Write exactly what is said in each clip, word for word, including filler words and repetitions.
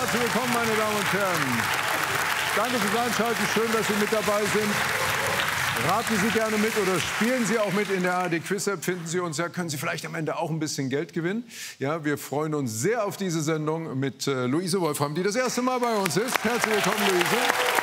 Herzlich willkommen, meine Damen und Herren. Danke fürs Einschalten. Schön, dass Sie mit dabei sind. Raten Sie gerne mit oder spielen Sie auch mit in der A R D Quiz App. Finden Sie uns ja, können Sie vielleicht am Ende auch ein bisschen Geld gewinnen. Ja, wir freuen uns sehr auf diese Sendung mit äh, Luise Wolfram, die das erste Mal bei uns ist. Herzlich willkommen, Luise.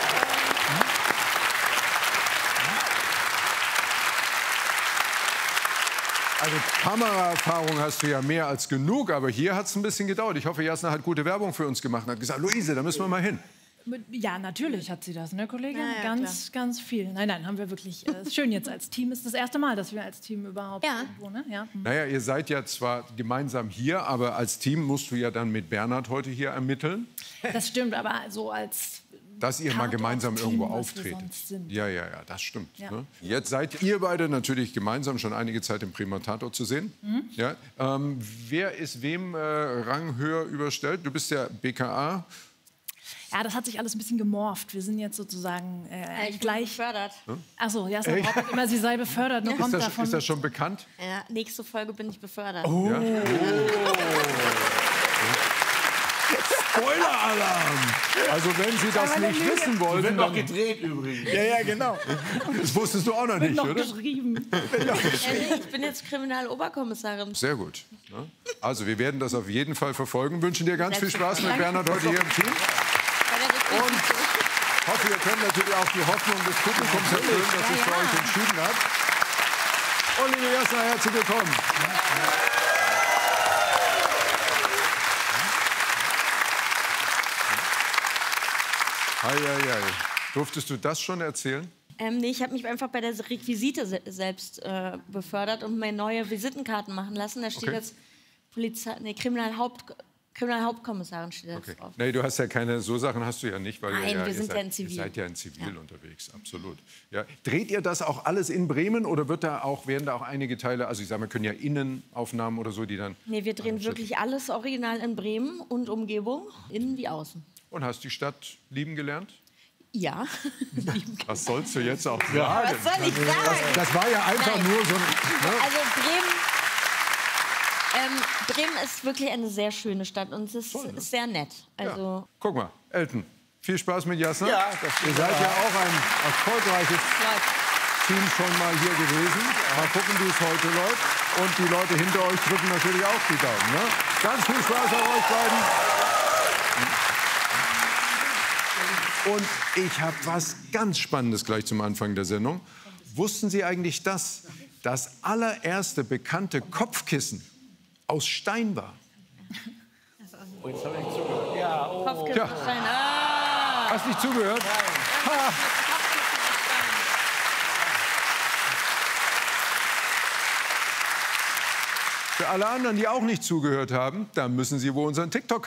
Also Kameraerfahrung hast du ja mehr als genug, aber hier hat es ein bisschen gedauert. Ich hoffe, Jasna hat gute Werbung für uns gemacht und hat gesagt, Luise, da müssen wir mal hin. Ja, natürlich hat sie das, ne, Kollegin? Ja, ja, ganz, klar. ganz viel. Nein, nein, haben wir wirklich. Äh, schön jetzt als Team. Ist das erste Mal, dass wir als Team überhaupt Ja. irgendwo, ne? Ja. Hm. Naja, ihr seid ja zwar gemeinsam hier, aber als Team musst du ja dann mit Bernhard heute hier ermitteln, Das stimmt, aber so als dass ihr mal gemeinsam Tatort-Team, irgendwo was wir auftretet. sonst sind. Ja, ja, ja, das stimmt. Ja. Ne? Jetzt seid ihr beide natürlich gemeinsam schon einige Zeit im Bremer Tatort zu sehen. Mhm. Ja? Ähm, wer ist wem äh, Rang höher überstellt? Du bist ja B K A. Ja, das hat sich alles ein bisschen gemorpht. Wir sind jetzt sozusagen äh, Ich bin gleich. befördert. Achso, ja, es behauptet immer, sie sei befördert. Nur Ist kommt das, davon. ist das schon bekannt? Ja, nächste Folge bin ich befördert. Oh. Ja? Spoiler-Alarm! Also wenn Sie das nicht wissen Wird wollten, noch dann... gedreht übrigens. Ja, ja, genau. Das wusstest du auch noch nicht, noch oder? geschrieben. Äh, ich bin jetzt Kriminaloberkommissarin. Sehr gut. Ne? Also wir werden das auf jeden Fall verfolgen. Wünschen dir ganz viel Spaß mit Bernhard heute hier im Team. Und hoffe, ihr könnt natürlich auch die Hoffnung des Publikums erfüllen, dass sich für euch entschieden hat. Und liebe Jasna, herzlich willkommen. Ei, ei, ei. Durftest du das schon erzählen? Ähm, nee, ich habe mich einfach bei der Requisite se selbst äh, befördert und mir neue Visitenkarten machen lassen. Da steht Okay. jetzt Polizei, nee, Kriminalhaupt, Kriminalhauptkommissarin steht jetzt Okay. drauf. Nee, du hast ja keine, so Sachen hast du ja nicht, weil Nein, ihr ja, wir ihr sind seid, ja in Zivil. Ihr seid ja in Zivil unterwegs, absolut. Ja. Dreht ihr das auch alles in Bremen oder wird da auch, werden da auch einige Teile, also ich sage, wir können ja Innenaufnahmen oder so, die dann... Nee, wir drehen wirklich alles original in Bremen und Umgebung, innen wie außen. Und hast die Stadt lieben gelernt? Ja. Was sollst du jetzt auch sagen? Was soll ich sagen? Das war ja einfach Nein. nur so ein... Ne? Also Bremen, ähm, Bremen ist wirklich eine sehr schöne Stadt und es ist, Toll, ne? ist sehr nett. Also Ja. Guck mal, Elton, viel Spaß mit Jasna. Ja, das Ihr seid ja auch ein erfolgreiches läuft. Team schon mal hier gewesen. Mal gucken, wie es heute läuft. Und die Leute hinter euch drücken natürlich auch die Daumen. Ne? Ganz viel Spaß an euch beiden. Und ich habe was ganz Spannendes gleich zum Anfang der Sendung. Wussten Sie eigentlich, dass das allererste bekannte Kopfkissen aus Stein war? Oh, jetzt habe ich nicht zugehört. Ja, oh. Kopfkissenstein. Ah. Hast nicht zugehört? Ha. Für alle anderen, die auch nicht zugehört haben, da müssen Sie wohl unseren TikTok